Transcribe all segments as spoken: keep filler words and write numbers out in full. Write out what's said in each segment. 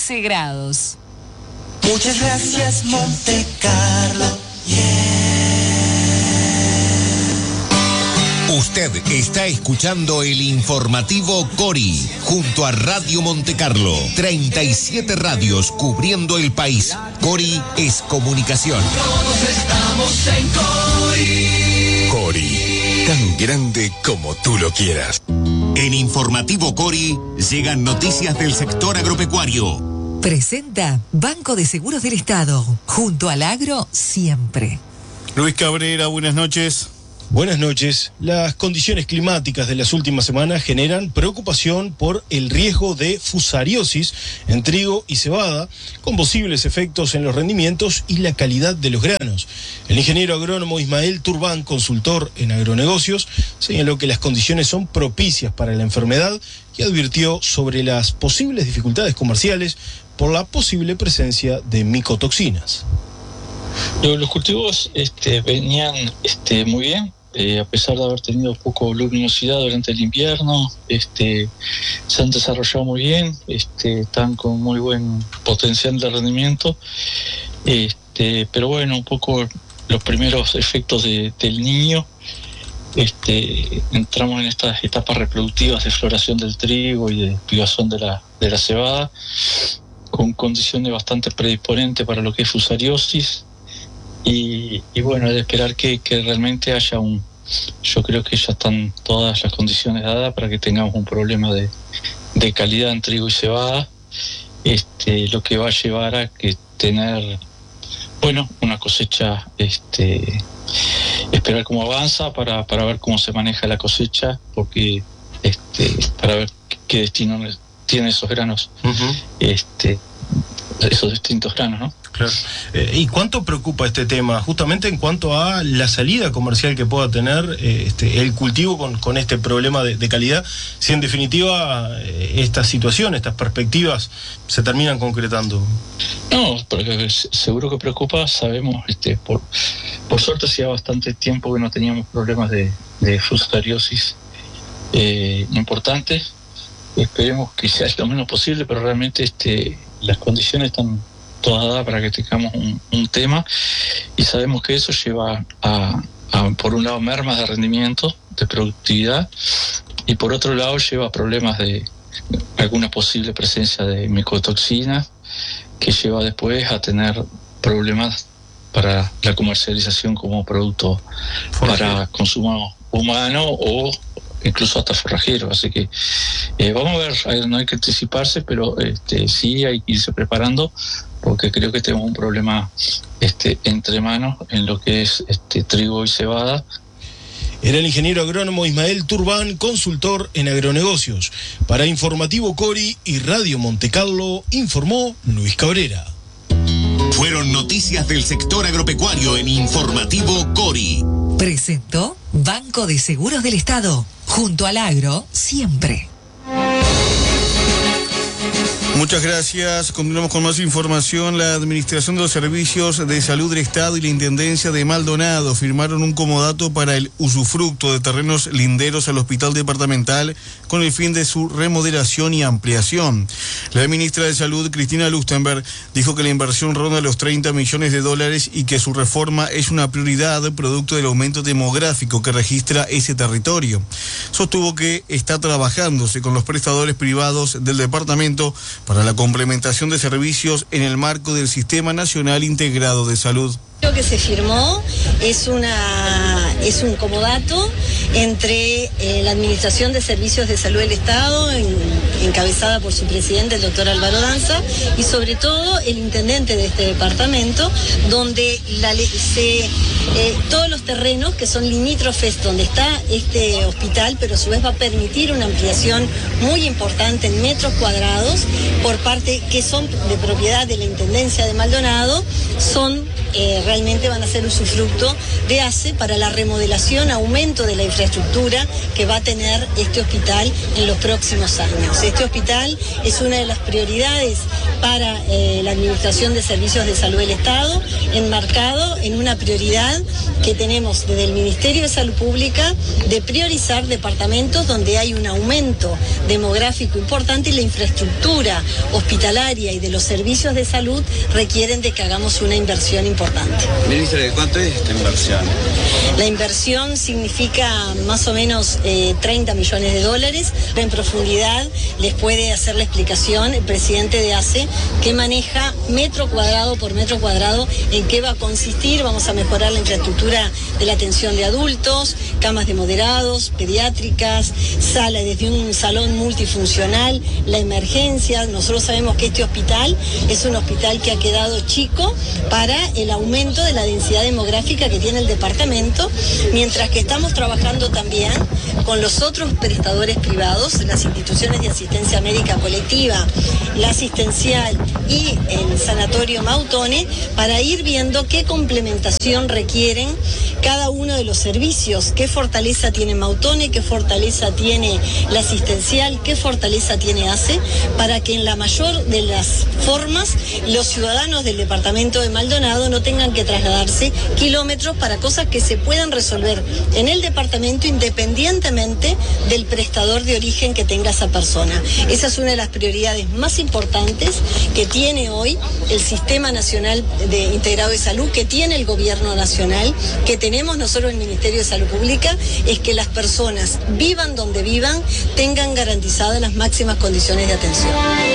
quince grados. Muchas gracias, Monte Carlo. Yeah. Usted está escuchando el informativo Cori, junto a Radio Monte Carlo. treinta y siete radios cubriendo el país. Cori es comunicación. Todos estamos en Cori. Cori, tan grande como tú lo quieras. En Informativo Cori llegan noticias del sector agropecuario. Presenta Banco de Seguros del Estado, junto al agro siempre. Luis Cabrera, buenas noches. Buenas noches. Las condiciones climáticas de las últimas semanas generan preocupación por el riesgo de fusariosis en trigo y cebada, con posibles efectos en los rendimientos y la calidad de los granos. El ingeniero agrónomo Ismael Turbán, consultor en agronegocios, señaló que las condiciones son propicias para la enfermedad y advirtió sobre las posibles dificultades comerciales por la posible presencia de micotoxinas. Los cultivos este, venían este, muy bien, eh, a pesar de haber tenido poco luminosidad durante el invierno, este, se han desarrollado muy bien, este, están con muy buen potencial de rendimiento, este, pero bueno, un poco los primeros efectos de, del niño, este, entramos en estas etapas reproductivas de floración del trigo y de pigazón de la, de la cebada, con condiciones bastante predisponentes para lo que es fusariosis. Y, y bueno, es de esperar que, que realmente haya un... Yo creo que ya están todas las condiciones dadas para que tengamos un problema de, de calidad en trigo y cebada, este, lo que va a llevar a que tener, bueno, una cosecha, este, esperar cómo avanza para, para ver cómo se maneja la cosecha, porque este, para ver qué destino tienen esos granos, uh-huh. este, esos distintos granos, ¿no? Claro. Eh, ¿Y cuánto preocupa este tema? Justamente en cuanto a la salida comercial que pueda tener eh, este, el cultivo con, con este problema de, de calidad, si en definitiva eh, esta situación, estas perspectivas se terminan concretando. No, porque seguro que preocupa, sabemos, este, por, por suerte hacía bastante tiempo que no teníamos problemas de, de fusariosis eh, importantes. Esperemos que sea lo menos posible, pero realmente este, las condiciones están todas dadas para que tengamos un, un tema, y sabemos que eso lleva a, a, por un lado, mermas de rendimiento, de productividad, y por otro lado lleva a problemas de alguna posible presencia de micotoxinas, que lleva después a tener problemas para la comercialización como producto para consumo humano o incluso hasta forrajero. Así que eh, vamos a ver, no hay que anticiparse, pero este, sí hay que irse preparando, porque creo que tenemos un problema este, entre manos en lo que es este, trigo y cebada. Era el ingeniero agrónomo Ismael Turbán, consultor en agronegocios. Para Informativo Cori y Radio Monte Carlo, informó Luis Cabrera. Fueron noticias del sector agropecuario en Informativo Cori. Presentó Banco de Seguros del Estado, junto al agro siempre. Muchas gracias. Continuamos con más información. La Administración de los Servicios de Salud del Estado y la Intendencia de Maldonado firmaron un comodato para el usufructo de terrenos linderos al Hospital Departamental con el fin de su remodelación y ampliación. La ministra de Salud, Cristina Lustenberg, dijo que la inversión ronda los treinta millones de dólares y que su reforma es una prioridad producto del aumento demográfico que registra ese territorio. Sostuvo que está trabajándose con los prestadores privados del departamento para la complementación de servicios en el marco del Sistema Nacional Integrado de Salud. Lo que se firmó es una es un comodato entre eh, la Administración de Servicios de Salud del Estado, en, encabezada por su presidente, el doctor Álvaro Danza, y sobre todo el intendente de este departamento, donde la, se, eh, todos los terrenos que son limítrofes donde está este hospital, pero a su vez va a permitir una ampliación muy importante en metros cuadrados por parte que son de propiedad de la Intendencia de Maldonado, son eh, realmente van a ser usufructo de ACE para la remodelación, aumento de la infraestructura que va a tener este hospital en los próximos años. Este hospital es una de las prioridades para eh, la Administración de Servicios de Salud del Estado, enmarcado en una prioridad que tenemos desde el Ministerio de Salud Pública de priorizar departamentos donde hay un aumento demográfico importante y la infraestructura hospitalaria y de los servicios de salud requieren de que hagamos una inversión importante. Ministra, ¿de cuánto es esta inversión? La inversión significa más o menos eh, treinta millones de dólares. En profundidad les puede hacer la explicación el presidente de ACE, que maneja metro cuadrado por metro cuadrado en qué va a consistir. Vamos a mejorar la infraestructura de la atención de adultos, camas de moderados, pediátricas, sala desde un salón multifuncional, la emergencia. Nosotros sabemos que este hospital es un hospital que ha quedado chico para el aumento de la densidad demográfica que tiene el departamento, mientras que estamos trabajando también con los otros prestadores privados, las instituciones de asistencia médica colectiva, la asistencial y el sanatorio Mautone, para ir viendo qué complementación requieren cada uno de los servicios, qué fortaleza tiene Mautone, qué fortaleza tiene la asistencial, qué fortaleza tiene ACE, para que en la mayor de las formas los ciudadanos del departamento de Maldonado no tengan que trasladarse kilómetros para cosas que se puedan resolver en el departamento independientemente del prestador de origen que tenga esa persona. Esa es una de las prioridades más importantes que tiene hoy el Sistema Nacional de Integrado de Salud, que tiene el Gobierno Nacional, que tenemos nosotros en el Ministerio de Salud Pública, es que las personas vivan donde vivan, tengan garantizadas las máximas condiciones de atención.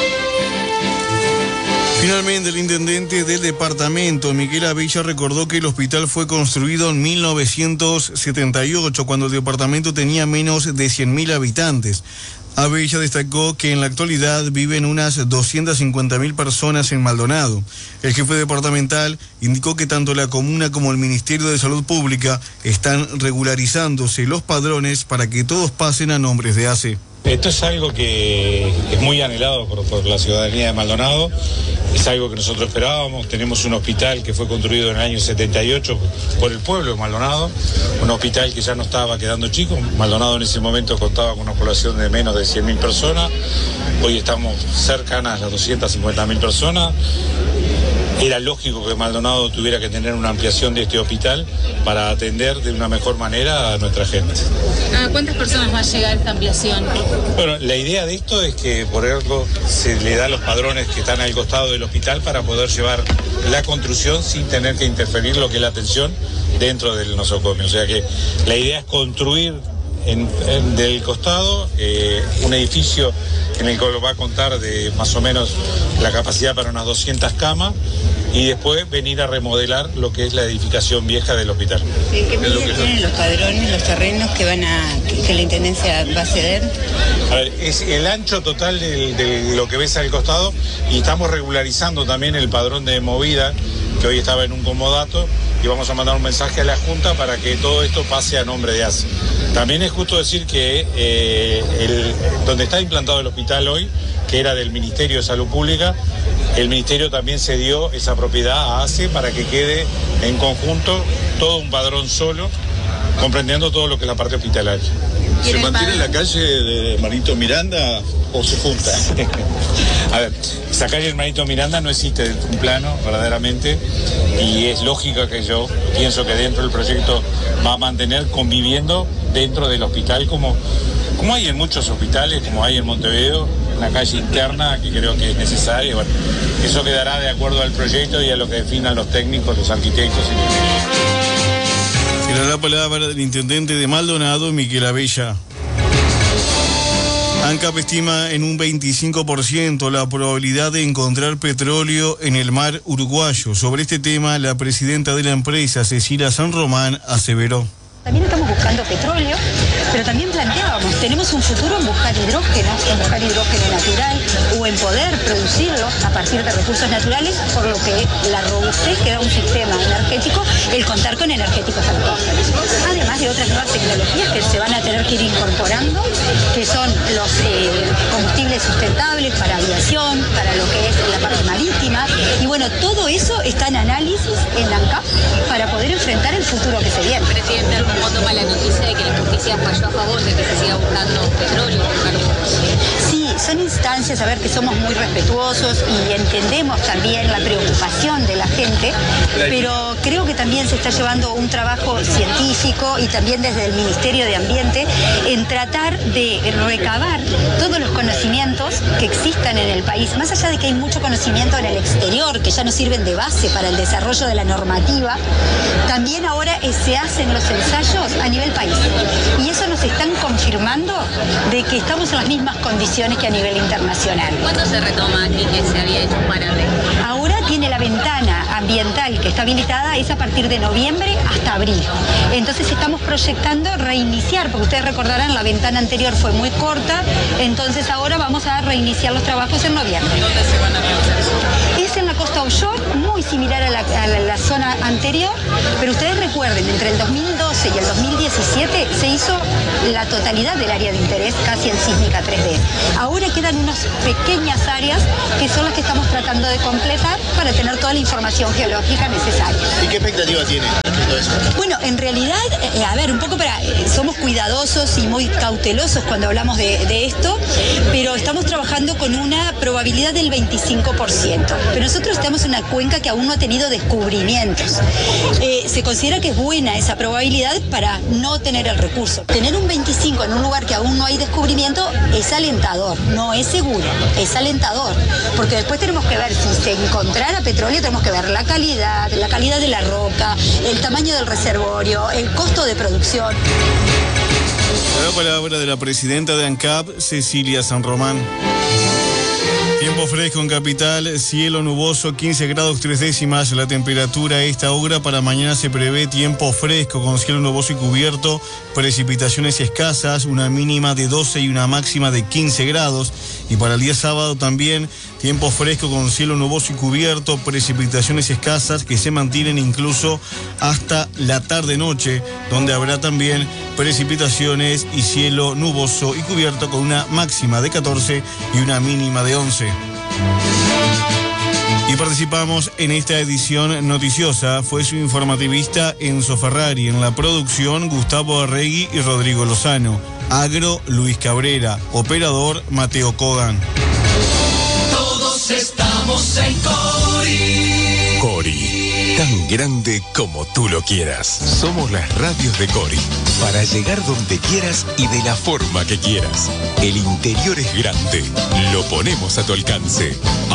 Finalmente, el intendente del departamento, Miguel Abella, recordó que el hospital fue construido en mil novecientos setenta y ocho, cuando el departamento tenía menos de cien mil habitantes. Abella destacó que en la actualidad viven unas doscientas cincuenta mil personas en Maldonado. El jefe departamental indicó que tanto la comuna como el Ministerio de Salud Pública están regularizándose los padrones para que todos pasen a nombres de ACE. Esto es algo que es muy anhelado por, por la ciudadanía de Maldonado, es algo que nosotros esperábamos. Tenemos un hospital que fue construido en el año setenta y ocho por el pueblo de Maldonado, un hospital que ya no estaba quedando chico. Maldonado en ese momento contaba con una población de menos de cien mil personas, hoy estamos cercanas a las doscientas cincuenta mil personas. Era lógico que Maldonado tuviera que tener una ampliación de este hospital para atender de una mejor manera a nuestra gente. ¿A cuántas personas va a llegar esta ampliación? Bueno, la idea de esto es que por algo se le da los padrones que están al costado del hospital para poder llevar la construcción sin tener que interferir lo que es la atención dentro del nosocomio. O sea que la idea es construir en, en, del costado eh, un edificio en el que lo va a contar de más o menos la capacidad para unas doscientas camas y después venir a remodelar lo que es la edificación vieja del hospital. ¿En qué medida tienen los padrones, los terrenos que van a que, que la Intendencia va a ceder? A ver, es el ancho total de, de lo que ves al costado y estamos regularizando también el padrón de movida que hoy estaba en un comodato y vamos a mandar un mensaje a la Junta para que todo esto pase a nombre de ACE. También es justo decir que eh, el, donde está implantado el hospital hoy, que era del Ministerio de Salud Pública, el Ministerio también cedió esa propiedad a ACE para que quede en conjunto todo un padrón solo, comprendiendo todo lo que es la parte hospitalaria. ¿Se mantiene en la calle de Marito Miranda o se junta? A ver, esa calle del Marito Miranda no existe en un plano verdaderamente y es lógico que yo pienso que dentro del proyecto va a mantener conviviendo dentro del hospital como, como hay en muchos hospitales, como hay en Montevideo, una calle interna que creo que es necesaria. Bueno, eso quedará de acuerdo al proyecto y a lo que definan los técnicos, los arquitectos. Será la palabra del intendente de Maldonado, Miguel Abella. ANCAP estima en un veinticinco por ciento la probabilidad de encontrar petróleo en el mar uruguayo. Sobre este tema, la presidenta de la empresa, Cecilia San Román, aseveró. También estamos buscando petróleo, pero también planteábamos, tenemos un futuro en buscar hidrógeno, en buscar hidrógeno natural o en poder producirlo a partir de recursos naturales, por lo que la robustez que da un sistema energético, el contar con energéticos autóctonos. Además de otras nuevas tecnologías que se van a tener que ir incorporando, que son los eh, combustibles sustentables para aviación, para lo que es la parte marítima, y bueno, Bueno, todo eso está en análisis en la ANCAP para poder enfrentar el futuro que se viene. Presidente, ¿cómo toma la noticia de que la justicia falló a favor de que se siga buscando petróleo? Sí, son instancias, a ver, que somos muy respetuosos y entendemos también la preocupación de la gente, pero creo que también se está llevando un trabajo científico y también desde el Ministerio de Ambiente en tratar de recabar todos los conocimientos que existan en el país, más allá de que hay mucho conocimiento en el exterior que ya nos sirven de base para el desarrollo de la normativa, también ahora se hacen los ensayos a nivel país y eso nos están confirmando de que estamos en las mismas condiciones que a nivel internacional. ¿Cuándo se retoma aquí que se había hecho un parate? Ahora tiene la ventana ambiental que está habilitada, es a partir de noviembre hasta abril. Entonces estamos proyectando reiniciar, porque ustedes recordarán, la ventana anterior fue muy corta, entonces ahora vamos a reiniciar los trabajos en noviembre. ¿Dónde se van a realizar? Es en la costa offshore, muy similar a la, a la, la zona anterior, pero ustedes recuerden, entre el dos mil doce y el dos mil diecisiete se hizo la totalidad del área de interés casi en sísmica tres D. Ahora quedan unas pequeñas áreas que son las que estamos tratando de completar para tener toda la información geológica necesaria. ¿Y qué expectativa tiene respecto a eso? Bueno, en realidad, eh, a ver, un poco para, eh, somos cuidadosos y muy cautelosos cuando hablamos de, de esto, pero estamos trabajando con una probabilidad del veinticinco por ciento. Pero nosotros estamos en una cuenca que aún no ha tenido descubrimientos. Eh, se considera que es buena esa probabilidad para no tener el recurso. Tener un veinticinco en un lugar que aún no hay descubrimiento es alentador, no es seguro, es alentador, porque después tenemos que ver si se encontrara petróleo, tenemos que ver la calidad, la calidad de la roca, el tamaño del reservorio, el costo de producción. La palabra de la presidenta de ANCAP, Cecilia San Román. Tiempo fresco en Capital, cielo nuboso, quince grados tres décimas la temperatura a esta hora. Para mañana se prevé tiempo fresco con cielo nuboso y cubierto, precipitaciones escasas, una mínima de doce y una máxima de quince grados. Y para el día sábado también tiempo fresco con cielo nuboso y cubierto, precipitaciones escasas que se mantienen incluso hasta la tarde-noche, donde habrá también precipitaciones y cielo nuboso y cubierto con una máxima de catorce y una mínima de once. Y participamos en esta edición noticiosa. Fue su informativista Enzo Ferrari, en la producción Gustavo Arregui y Rodrigo Lozano. Agro, Luis Cabrera. Operador, Mateo Kogan. Todos estamos en Cori. Cori, tan grande como tú lo quieras. Somos las radios de Cori, para llegar donde quieras y de la forma que quieras. El interior es grande, lo ponemos a tu alcance.